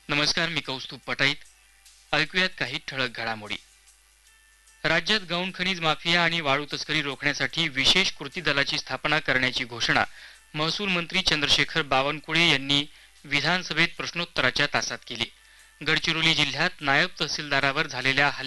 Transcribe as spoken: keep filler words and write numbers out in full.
नमस्कार, मी कौस्तुभ पटाईत. ऐकूयात काही ठळक घडामोडी. राज्यात गौण खनिज माफिया आणि वाळू तस्करी रोखण्यासाठी विशेष कृती दलाची स्थापना करण्याची घोषणा महसूल मंत्री चंद्रशेखर बावनकुळे यांनी विधानसभेत प्रश्नोत्तराच्या तासात केली. गडचिरोली जिल्ह्यात नायब तहसीलदारावर झालेल्या